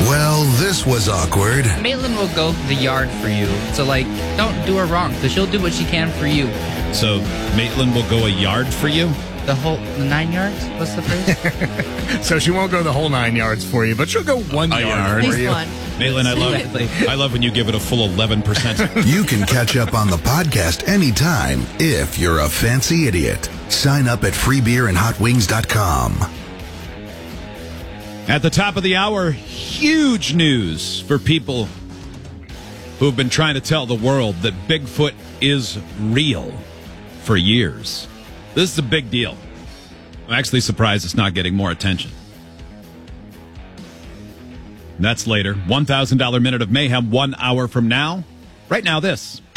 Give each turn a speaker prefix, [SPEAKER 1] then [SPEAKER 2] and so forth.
[SPEAKER 1] Well, this was awkward.
[SPEAKER 2] Maitland will go the yard for you. So, don't do her wrong, because she'll do what she can for you.
[SPEAKER 3] So, Maitland will go a yard for you?
[SPEAKER 2] The 9 yards? What's the phrase?
[SPEAKER 4] So she won't go the whole 9 yards for you, but she'll go 1 yard for you.
[SPEAKER 5] One.
[SPEAKER 3] Maitland, I love when you give it a full 11%.
[SPEAKER 1] You can catch up on the podcast anytime if you're a fancy idiot. Sign up at freebeerandhotwings.com.
[SPEAKER 3] At the top of the hour, huge news for people who've been trying to tell the world that Bigfoot is real for years. This is a big deal. I'm actually surprised it's not getting more attention. That's later. $1,000 Minute of Mayhem 1 hour from now. Right now, this.